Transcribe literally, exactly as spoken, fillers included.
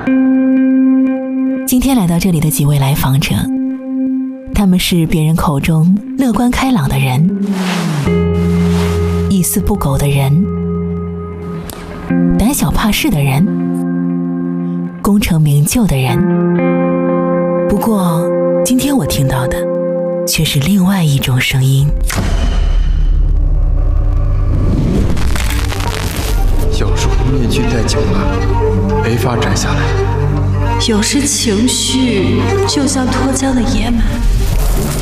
今天来到这里的几位来访者，他们是别人口中乐观开朗的人，一丝不苟的人，胆小怕事的人，功成名就的人。不过今天我听到的却是另外一种声音。 有时候面具戴久了，没法摘下来。 有时情绪就像脱缰的野马，